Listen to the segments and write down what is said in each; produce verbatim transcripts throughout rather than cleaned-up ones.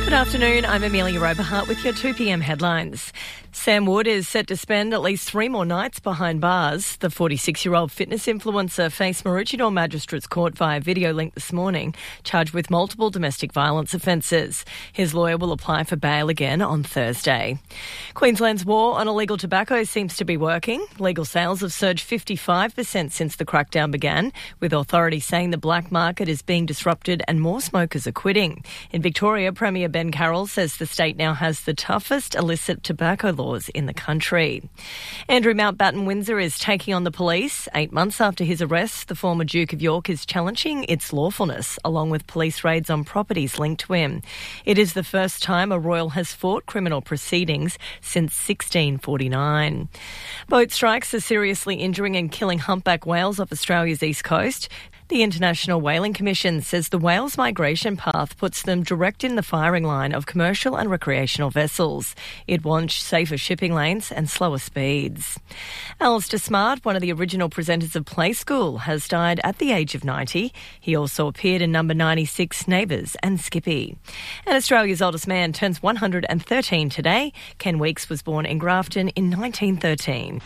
Good afternoon, I'm Amelia Roberhart with your two p m headlines. Sam Wood is set to spend at least three more nights behind bars. The forty-six-year-old fitness influencer faced Maroochydore Magistrates Court via video link this morning, charged with multiple domestic violence offences. His lawyer will apply for bail again on Thursday. Queensland's war on illegal tobacco seems to be working. Legal sales have surged fifty-five percent since the crackdown began, with authorities saying the black market is being disrupted and more smokers are quitting. In Victoria, Premier Ben Carroll says the state now has the toughest illicit tobacco laws in the country. Andrew Mountbatten Windsor is taking on the police. Eight months after his arrest, the former Duke of York is challenging its lawfulness, along with police raids on properties linked to him. It is the first time a royal has fought criminal proceedings since sixteen forty-nine. Boat strikes are seriously injuring and killing humpback whales off Australia's east coast. The International Whaling Commission says the whales' migration path puts them direct in the firing line of commercial and recreational vessels. It wants safer shipping lanes and slower speeds. Alistair Smart, one of the original presenters of Play School, has died at the age of ninety. He also appeared in number ninety-six, Neighbours and Skippy. And Australia's oldest man turns one hundred thirteen today. Ken Weeks was born in Grafton in nineteen thirteen.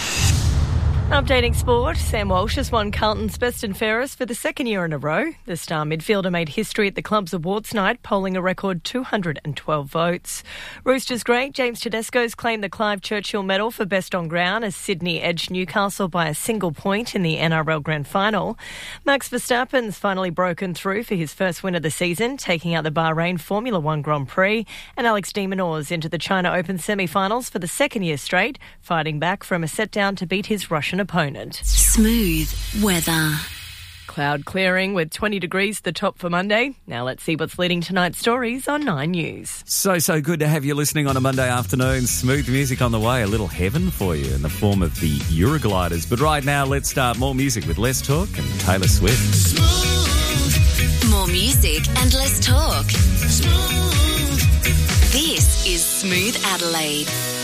Updating sport, Sam Walsh has won Carlton's Best and Fairest for the second year in a row. The star midfielder made history at the club's awards night, polling a record two hundred twelve votes. Roosters great James Tedesco's claimed the Clive Churchill Medal for Best on Ground as Sydney edged Newcastle by a single point in the N R L Grand Final. Max Verstappen's finally broken through for his first win of the season, taking out the Bahrain Formula One Grand Prix. And Alex de Minaur's into the China Open semi-finals for the second year straight, fighting back from a set-down to beat his Russian opponent. Smooth weather. Cloud clearing with twenty degrees the top for Monday. Now let's see what's leading tonight's stories on Nine News. So, so good to have you listening on a Monday afternoon. Smooth music on the way, a little heaven for you in the form of the Eurogliders. But right now, let's start more music with Less Talk and Taylor Swift. Smooth. More music and less talk. Smooth. This is Smooth Adelaide.